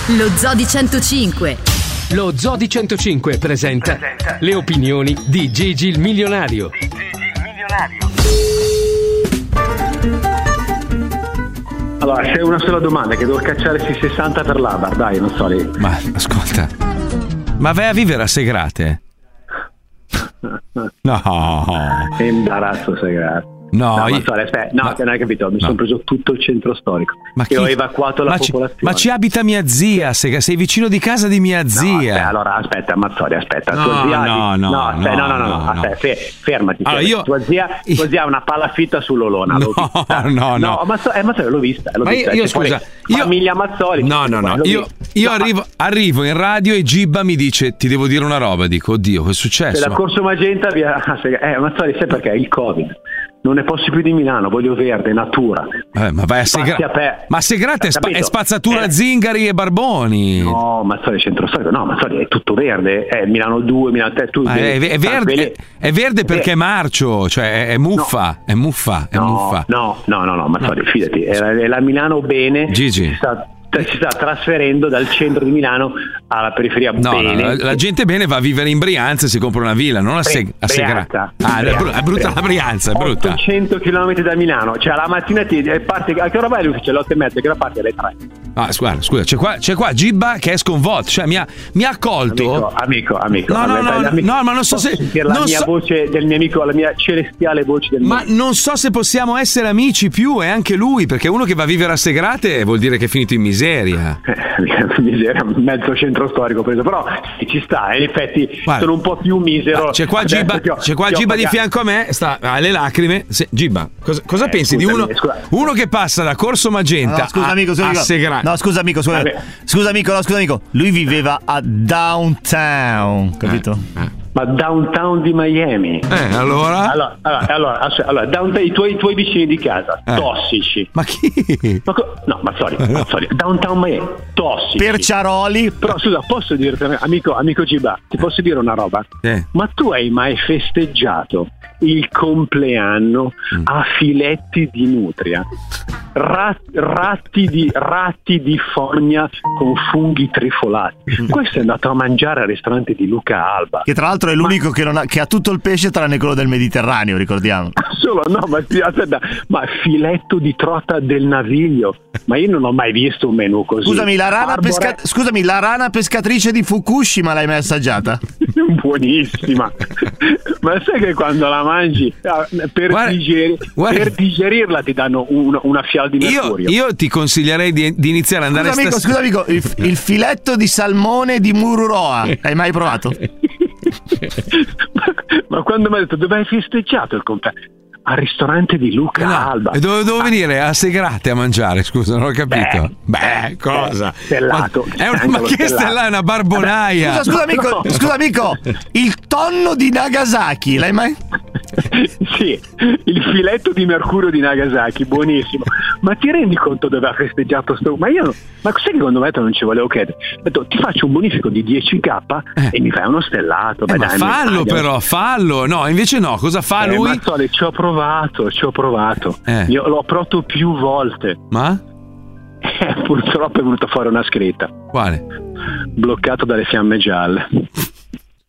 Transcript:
Lo Zodi 105. Lo Zodi 105 presenta le opinioni di Gigi il milionario. Allora, c'è una sola domanda, che devo cacciare sui 60 per l'Abar, dai, non so lì. Ma ascolta, ma vai a vivere a Segrate? No. Che imbarazzo Segrate. No, ma aspetta, non hai capito, mi sono preso tutto il centro storico e ho evacuato la popolazione. Ma ci abita mia zia, sei vicino di casa di mia zia. Allora aspetta, Mazzoli, aspetta. No, tua zia no. Aspetta, fermati. Allora, tua zia ha una palla fitta sull'Olona. No. Mazzoli, l'ho vista. Ma io scusa, famiglia Mazzoli. No. Io arrivo in radio e Gibba mi dice: ti devo dire una roba. Dico, oddio, che è successo? Da Corso Magenta via. Mazzoli, sai perché? Il Covid. Non ne posso più di Milano, voglio verde, natura. Ma vai a Segrate. Ma Segrate è spazzatura zingari e barboni. No, Mazzoli è centro storico. No, Mazzoli è tutto verde. È Milano 2, Milano 3. È verde perché è marcio, cioè è muffa. È muffa. No, Mazzoli, fidati. È la Milano bene. Gigi. Si sta trasferendo dal centro di Milano alla periferia. Bene. La gente bene va a vivere in Brianza e si compra una villa, non a Segrate. È brutta la Brianza, è brutta. 800 km da Milano, cioè la mattina parte, a che ora vai l'ufficio? Alle 8:30, che ora parte alle 3. Scusa, c'è qua Gibba che è sconvolto, cioè mi ha accolto. Amico. No, ma non so se la mia voce del mio amico, la mia celestiale voce del mio amico. Ma non so se possiamo essere amici più, e anche lui, perché uno che va a vivere a Segrate vuol dire che è finito in miseria. Miseria, mezzo centro storico preso, però ci sta, in effetti. Guarda, sono un po' più misero. C'è qua Gibba di fianco a me, sta alle lacrime. Gibba, cosa pensi di uno che passa da Corso Magenta a Segrate? No, scusa amico. Lui viveva a Downtown, capito? Ma Downtown di Miami. Allora, downtown, i tuoi vicini di casa tossici. Ma chi? Mazzoli, Downtown Miami tossici. Perciaroli. Però scusa, posso dirti, amico Giba, ti posso dire una roba? Ma tu hai mai festeggiato il compleanno a filetti di nutria, ratti di fogna con funghi trifolati? Questo è andato a mangiare al ristorante di Luca Alba, che tra l'altro è l'unico che ha tutto il pesce tranne quello del Mediterraneo, ricordiamo. Ma filetto di trota del Naviglio, ma io non ho mai visto un menù così. Scusami, la rana pescatrice di Fukushima l'hai mai assaggiata? Buonissima. Ma sai che quando la mangi per digerirla ti danno una fiala di mercurio? Io ti consiglierei di iniziare ad andare Scusa amico, il filetto di salmone di Mururoa l'hai mai provato? ma quando mi ha detto dove hai festeggiato il compleanno? Al ristorante di Luca Alba. E dovevo venire a Segrate a mangiare, scusa, non ho capito. Cosa? Stellato. Ma che stellato? È una barbonaia. Scusa amico, il tonno di Nagasaki l'hai mai? Sì, il filetto di mercurio di Nagasaki, buonissimo. Ma ti rendi conto dove ha festeggiato ma sai che quando me non ci volevo credere? Ho detto, ti faccio un bonifico di 10.000 e mi fai uno stellato. Ma fallo. No, invece no, cosa fa lui? Mazzoli, ci ho provato. Io l'ho provato più volte. Ma? Purtroppo è venuta fuori una scritta. Quale? Bloccato dalle fiamme gialle.